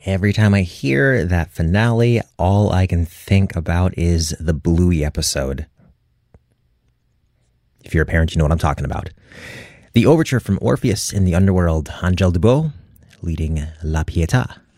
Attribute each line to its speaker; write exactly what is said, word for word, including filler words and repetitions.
Speaker 1: Every time I hear that finale, all I can think about is the Bluey episode. If you're a parent, you know what I'm talking about. The overture from Orpheus in the Underworld, Angèle Dubos, leading La Pietà.